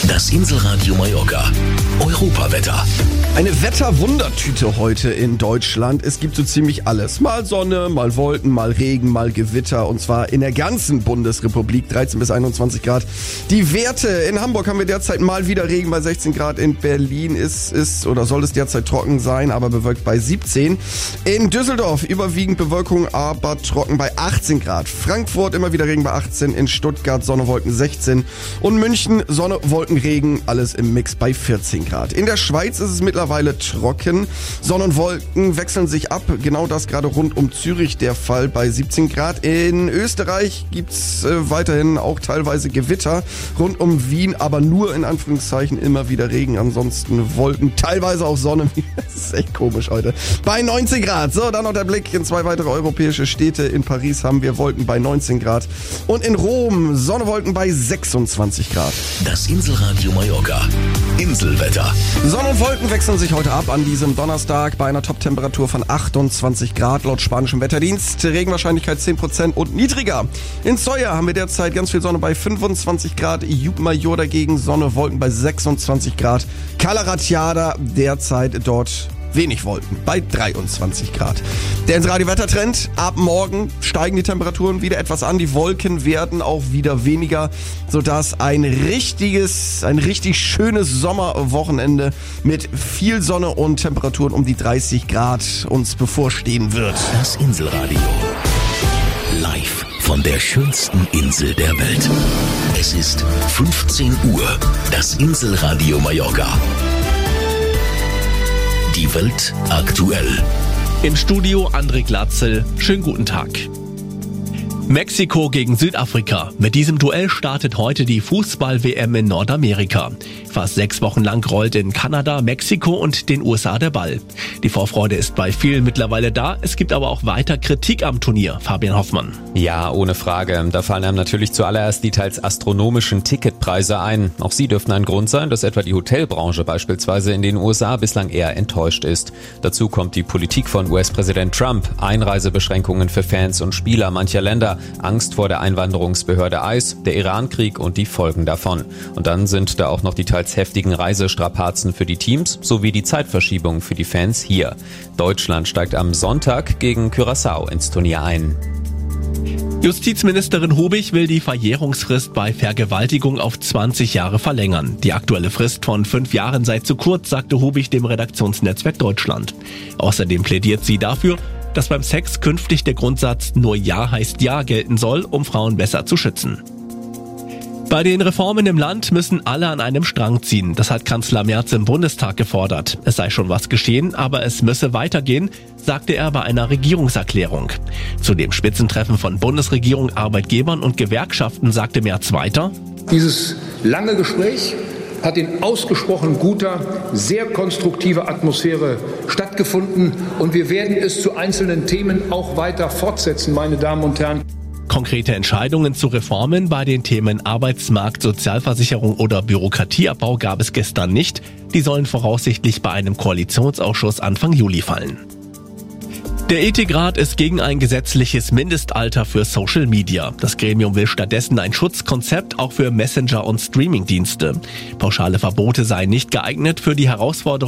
Das Inselradio Mallorca. Europawetter. Eine Wetterwundertüte heute in Deutschland. Es gibt so ziemlich alles. Mal Sonne, mal Wolken, mal Regen, mal Gewitter. Und zwar in der ganzen Bundesrepublik. 13 bis 21 Grad. Die Werte. In Hamburg haben wir derzeit mal wieder Regen bei 16 Grad. In Berlin ist oder soll es derzeit trocken sein, aber bewölkt bei 17. In Düsseldorf überwiegend Bewölkung, aber trocken bei 18 Grad. Frankfurt immer wieder Regen bei 18. In Stuttgart Sonne, Wolken 16. Und München Sonne, Wolken, Regen. Alles im Mix bei 14 Grad. In der Schweiz ist es mittlerweile trocken. Sonne und Wolken wechseln sich ab. Genau das gerade rund um Zürich der Fall bei 17 Grad. In Österreich gibt's weiterhin auch teilweise Gewitter rund um Wien, aber nur in Anführungszeichen immer wieder Regen. Ansonsten Wolken, teilweise auch Sonne. Das ist echt komisch heute. Bei 19 Grad. So, dann noch der Blick in zwei weitere europäische Städte. In Paris haben wir Wolken bei 19 Grad und in Rom Sonne, Wolken bei 26 Grad. Das Inselradio Mallorca. Inselwetter. Sonne und Wolken wechseln sich heute ab an diesem Donnerstag bei einer Toptemperatur von 28 Grad laut spanischem Wetterdienst. Regenwahrscheinlichkeit 10% und niedriger. In Solla haben wir derzeit ganz viel Sonne bei 25 Grad. Yucmayor dagegen Sonne, Wolken bei 26 Grad. Cala Ratjada derzeit dort wenig Wolken bei 23 Grad. Der Inselradio-Wettertrend: ab morgen steigen die Temperaturen wieder etwas an. Die Wolken werden auch wieder weniger, sodass ein richtig schönes Sommerwochenende mit viel Sonne und Temperaturen um die 30 Grad uns bevorstehen wird. Das Inselradio. Live von der schönsten Insel der Welt. Es ist 15 Uhr. Das Inselradio Mallorca. Die Welt aktuell. Im Studio André Glatzel. Schönen guten Tag. Mexiko gegen Südafrika. Mit diesem Duell startet heute die Fußball-WM in Nordamerika. Fast 6 Wochen lang rollt in Kanada, Mexiko und den USA der Ball. Die Vorfreude ist bei vielen mittlerweile da. Es gibt aber auch weiter Kritik am Turnier. Fabian Hoffmann. Ja, ohne Frage. Da fallen einem natürlich zuallererst die teils astronomischen Ticketpreise ein. Auch sie dürften ein Grund sein, dass etwa die Hotelbranche beispielsweise in den USA bislang eher enttäuscht ist. Dazu kommt die Politik von US-Präsident Trump. Einreisebeschränkungen für Fans und Spieler mancher Länder. Angst vor der Einwanderungsbehörde ICE, der Iran-Krieg und die Folgen davon. Und dann sind da auch noch die teils heftigen Reisestrapazen für die Teams sowie die Zeitverschiebung für die Fans hier. Deutschland steigt am Sonntag gegen Curaçao ins Turnier ein. Justizministerin Hubig will die Verjährungsfrist bei Vergewaltigung auf 20 Jahre verlängern. Die aktuelle Frist von 5 Jahren sei zu kurz, sagte Hubig dem Redaktionsnetzwerk Deutschland. Außerdem plädiert sie dafür, dass beim Sex künftig der Grundsatz nur Ja heißt Ja gelten soll, um Frauen besser zu schützen. Bei den Reformen im Land müssen alle an einem Strang ziehen. Das hat Kanzler Merz im Bundestag gefordert. Es sei schon was geschehen, aber es müsse weitergehen, sagte er bei einer Regierungserklärung. Zu dem Spitzentreffen von Bundesregierung, Arbeitgebern und Gewerkschaften sagte Merz weiter: Dieses lange Gespräch hat in ausgesprochen guter, sehr konstruktiver Atmosphäre stattgefunden und wir werden es zu einzelnen Themen auch weiter fortsetzen, meine Damen und Herren. Konkrete Entscheidungen zu Reformen bei den Themen Arbeitsmarkt, Sozialversicherung oder Bürokratieabbau gab es gestern nicht. Die sollen voraussichtlich bei einem Koalitionsausschuss Anfang Juli fallen. Der Ethikrat ist gegen ein gesetzliches Mindestalter für Social Media. Das Gremium will stattdessen ein Schutzkonzept auch für Messenger- und Streamingdienste. Pauschale Verbote seien nicht geeignet für die Herausforderungen